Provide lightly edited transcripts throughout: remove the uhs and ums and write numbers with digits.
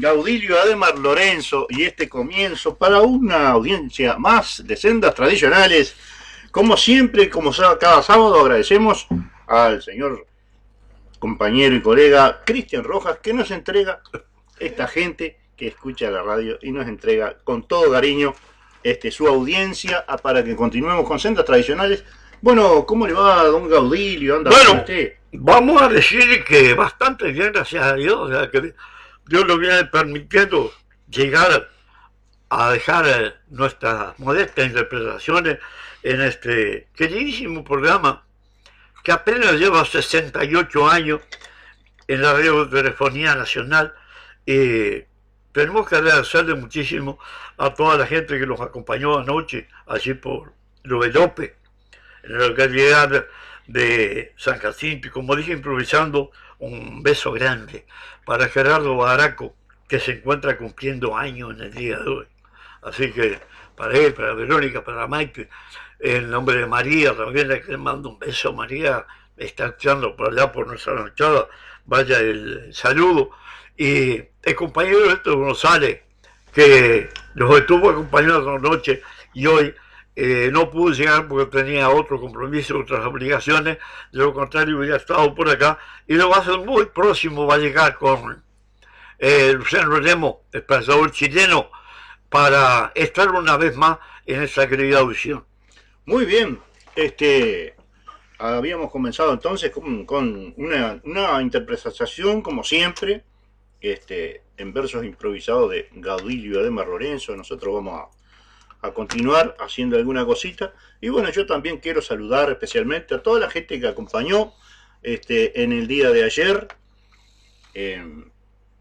Gaudilio Ademar Lorenzo y este comienzo para una audiencia más de sendas tradicionales. Como siempre, como cada sábado, agradecemos al señor compañero y colega Cristian Rojas que nos entrega esta gente que escucha la radio y nos entrega con todo cariño su audiencia para que continuemos con sendas tradicionales. Bueno, ¿cómo le va a don Gaudilio? ¿Anda bueno, usted? Vamos a decir que bastante bien, gracias a Dios, o sea, que Dios nos viene permitiendo llegar a dejar nuestras modestas interpretaciones en este queridísimo programa que apenas lleva 68 años en la Radiotelefonía Nacional. Tenemos que agradecerle muchísimo a toda la gente que nos acompañó anoche allí por Lovelope, en la localidad de San Jacinto, y como dije, improvisando, un beso grande para Gerardo Baraco, que se encuentra cumpliendo años en el día de hoy. Así que para él, para Verónica, para Maite, en nombre de María, también le mando un beso. María está escuchando por allá por nuestra nochada, vaya el saludo. Y el compañero Héctor González, que nos estuvo acompañando anoche y hoy no pudo llegar porque tenía otro compromiso, otras obligaciones. De lo contrario, hubiera estado por acá y lo va a hacer muy próximo. Va a llegar con Luciano Remo, el pensador chileno, para estar una vez más en esta querida audición. Muy bien, habíamos comenzado entonces con una interpretación, como siempre, en versos improvisados de Gaudilio Ademar Lorenzo. Nosotros vamos a continuar haciendo alguna cosita. Y bueno, yo también quiero saludar especialmente a toda la gente que acompañó en el día de ayer en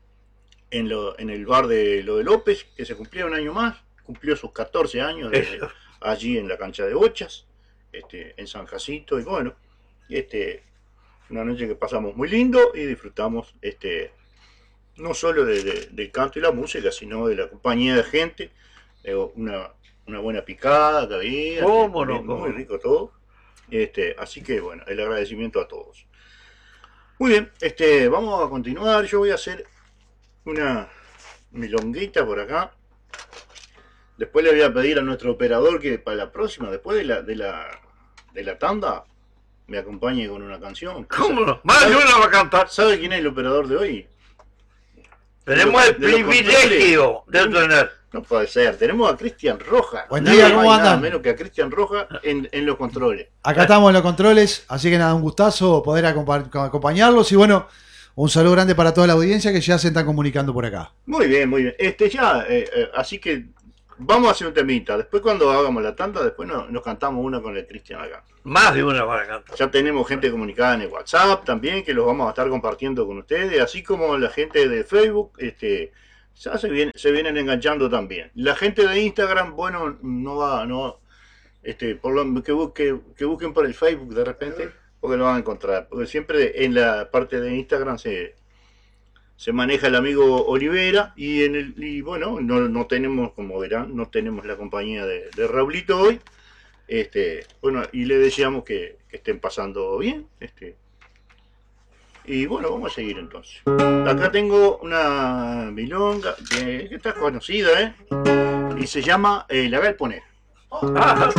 el bar de Lo de López, que se cumplía un año más, cumplió sus 14 años allí en la cancha de bochas, en San Jacinto. Y bueno, una noche que pasamos muy lindo y disfrutamos no solo del canto y la música, sino de la compañía de gente, una buena picada que había, muy rico todo. Así que bueno, el agradecimiento a todos. Muy bien, vamos a continuar. Yo voy a hacer una milonguita por acá. Después le voy a pedir a nuestro operador que para la próxima, después de la tanda, me acompañe con una canción. ¿Cómo no? Más de una va a cantar. ¿Sabe quién es el operador de hoy? Tenemos el privilegio de tener. No puede ser. Tenemos a Cristian Rojas. Buen día, ¿cómo andan? Nada menos que a Cristian Rojas en los controles. Acá estamos en los controles, así que nada, un gustazo poder acompañarlos. Y bueno, un saludo grande para toda la audiencia que ya se están comunicando por acá. Muy bien, muy bien. Así que vamos a hacer un temita. Después cuando hagamos la tanda, después nos cantamos una con el Cristian acá. Más de una para cantar. Ya tenemos gente comunicada en el WhatsApp también, que los vamos a estar compartiendo con ustedes, así como la gente de Facebook, ya se vienen enganchando también. La gente de Instagram, bueno, por lo que busquen por el Facebook de repente, porque lo van a encontrar. Porque siempre en la parte de Instagram se maneja el amigo Olivera y bueno, no tenemos, como verán, no tenemos la compañía de Raulito hoy. Bueno, y le deseamos que estén pasando bien. Y bueno, vamos a seguir entonces. Acá tengo una milonga que está conocida, y se llama La Galponera.